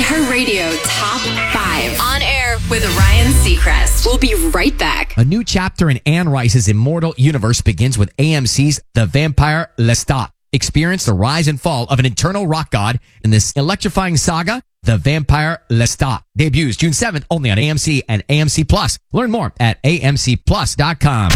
iHeartRadio Top 5. On air with Ryan Seacrest. We'll be right back. A new chapter in Anne Rice's immortal universe begins with AMC's The Vampire Lestat. Experience the rise and fall of an eternal rock god in this electrifying saga. The Vampire Lestat debuts June 7th only on AMC and AMC Plus. Learn more at amcplus.com.